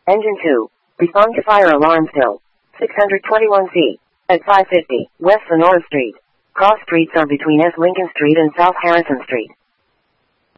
Engine 2. Respond to fire alarm still. 621C. At 550 West Sonora Street. Cross streets are between S. Lincoln Street and South Harrison Street.